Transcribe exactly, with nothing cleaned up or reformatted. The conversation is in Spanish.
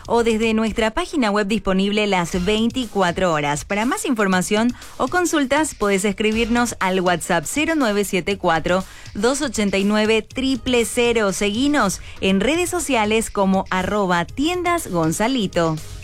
o desde nuestra página web disponible las veinticuatro horas. Para más información o consultas podés escribirnos al WhatsApp cero nueve siete cuatro, dos ocho nueve, cero cero cero. Seguinos en redes sociales como arroba tiendas Gonzalito.